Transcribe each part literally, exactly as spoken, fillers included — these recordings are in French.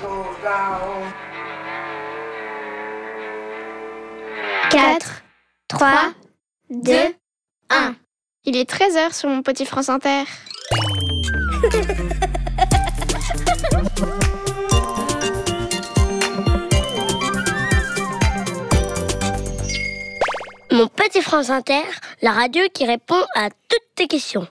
quatre, trois, deux, un. Il est treize heures sur mon petit France Inter. Mon petit France Inter, la radio qui répond à toutes tes questions.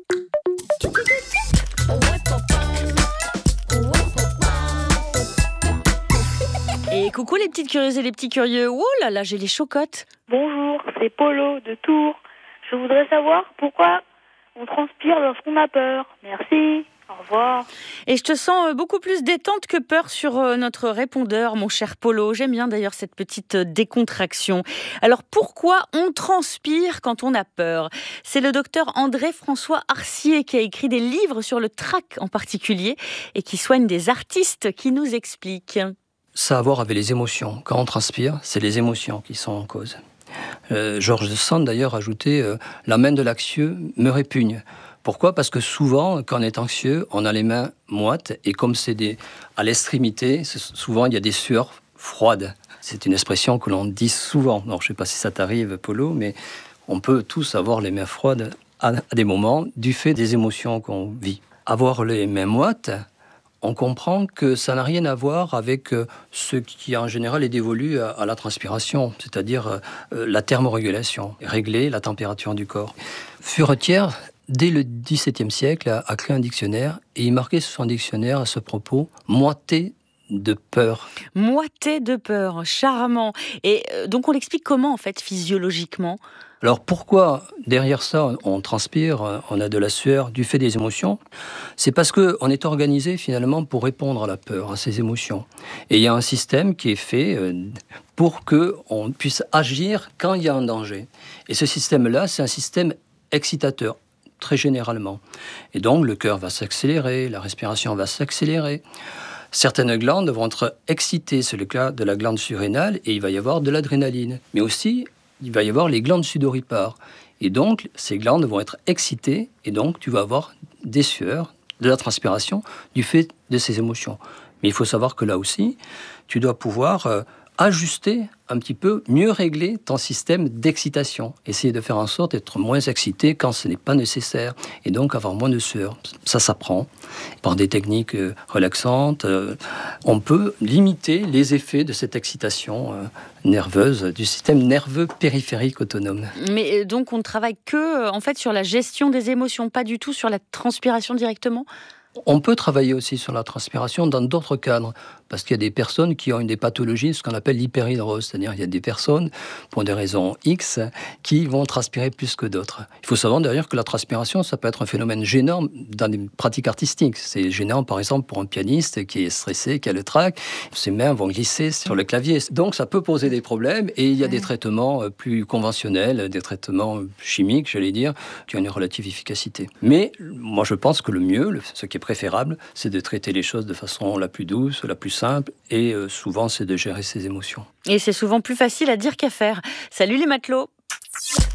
Et coucou les petites curieuses et les petits curieux. Oh là là, j'ai les chocottes. Bonjour, c'est Polo de Tours. Je voudrais savoir pourquoi on transpire lorsqu'on a peur. Merci, au revoir. Et je te sens beaucoup plus détente que peur sur notre répondeur, mon cher Polo. J'aime bien d'ailleurs cette petite décontraction. Alors pourquoi on transpire quand on a peur ? C'est le docteur André-François Arcier qui a écrit des livres sur le trac en particulier et qui soigne des artistes qui nous explique. Ça a à voir avec les émotions. Quand on transpire, c'est les émotions qui sont en cause. Euh, Georges Sand d'ailleurs ajoutait euh, « La main de l'anxieux me répugne ». Pourquoi ? Parce que souvent, quand on est anxieux, on a les mains moites et comme c'est des, à l'extrémité, souvent il y a des sueurs froides. C'est une expression que l'on dit souvent. Alors, je ne sais pas si ça t'arrive, Polo, mais on peut tous avoir les mains froides à, à des moments du fait des émotions qu'on vit. Avoir les mains moites, on comprend que ça n'a rien à voir avec ce qui en général est dévolu à la transpiration, c'est-à-dire la thermorégulation, régler la température du corps. Furetière, dès le dix-septième siècle, a créé un dictionnaire et il marquait sur son dictionnaire à ce propos « moité de peur ». Moité de peur, charmant. Et donc on l'explique comment en fait physiologiquement ? Alors pourquoi derrière ça on transpire, on a de la sueur du fait des émotions ? C'est parce qu'on est organisé finalement pour répondre à la peur, à ces émotions. Et il y a un système qui est fait pour qu'on puisse agir quand il y a un danger. Et ce système-là, c'est un système excitateur, très généralement. Et donc le cœur va s'accélérer, la respiration va s'accélérer. Certaines glandes vont être excitées, c'est le cas de la glande surrénale, et il va y avoir de l'adrénaline. Mais aussi, il va y avoir les glandes sudoripares. Et donc, ces glandes vont être excitées, et donc tu vas avoir des sueurs, de la transpiration, du fait de ces émotions. Mais il faut savoir que là aussi, tu dois pouvoir euh, ajuster un petit peu, mieux régler ton système d'excitation. Essayer de faire en sorte d'être moins excité quand ce n'est pas nécessaire, et donc avoir moins de sueur. Ça s'apprend par des techniques euh, relaxantes. Euh, on peut limiter les effets de cette excitation euh, nerveuse du système nerveux périphérique autonome. Mais donc on ne travaille que en fait sur la gestion des émotions, pas du tout sur la transpiration directement ? On peut travailler aussi sur la transpiration dans d'autres cadres, parce qu'il y a des personnes qui ont des pathologies, ce qu'on appelle l'hyperhidrose, c'est-à-dire il y a des personnes, pour des raisons X, qui vont transpirer plus que d'autres. Il faut savoir d'ailleurs que la transpiration, ça peut être un phénomène gênant dans des pratiques artistiques. C'est gênant par exemple pour un pianiste qui est stressé, qui a le trac, ses mains vont glisser sur le clavier. Donc ça peut poser des problèmes, et il y a des traitements plus conventionnels, des traitements chimiques, j'allais dire, qui ont une relative efficacité. Mais moi je pense que le mieux, ce qui est préférable, c'est de traiter les choses de façon la plus douce, la plus simple, et euh, souvent c'est de gérer ses émotions. Et c'est souvent plus facile à dire qu'à faire. Salut les matelots!